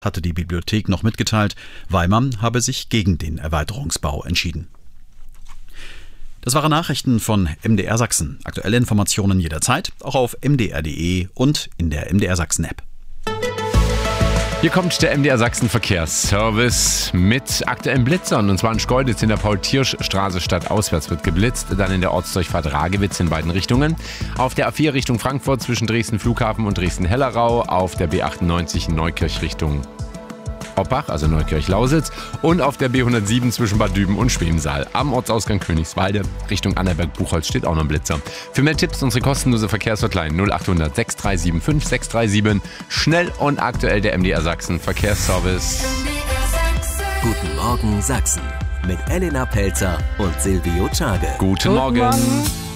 hatte die Bibliothek noch mitgeteilt, Weimar habe sich gegen den Erweiterungsbau entschieden. Das waren Nachrichten von MDR Sachsen. Aktuelle Informationen jederzeit, auch auf mdr.de und in der MDR Sachsen App. Hier kommt der MDR Sachsen Verkehrsservice mit aktuellen Blitzern. Und zwar in Schkeuditz in der Paul-Tiersch-Straße stadtauswärts wird geblitzt. Dann in der Ortsdurchfahrt Ragewitz in beiden Richtungen. Auf der A4 Richtung Frankfurt zwischen Dresden Flughafen und Dresden-Hellerau. Auf der B98 in Neukirch Richtung Oppach, also Neukirch-Lausitz. Und auf der B107 zwischen Bad Düben und Schwemsaal. Am Ortsausgang Königswalde Richtung Annaberg-Buchholz steht auch noch ein Blitzer. Für mehr Tipps unsere kostenlose Verkehrshotline 0800 6375 637. Schnell und aktuell der MDR Sachsen Verkehrsservice. Guten Morgen Sachsen mit Elena Pelzer und Silvio Czage. Guten Morgen.